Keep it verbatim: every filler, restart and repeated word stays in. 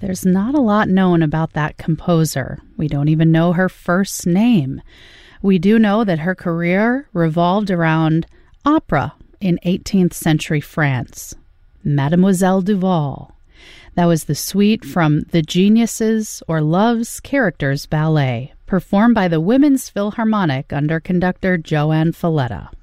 there's not a lot known about that composer. We don't even know her first name. We do know that her career revolved around opera in eighteenth century France. Mademoiselle Duval. That was the suite from The Geniuses or Love's Characters Ballet, performed by the Women's Philharmonic under conductor Joan Falletta.